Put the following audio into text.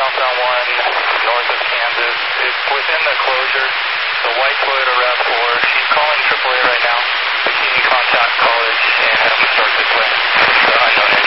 southbound 1, north of Kansas. It's within the closure. The white Toyota RAV4. She's calling AAA right now. Bikini Contact College and have them start this way. The unknown engine.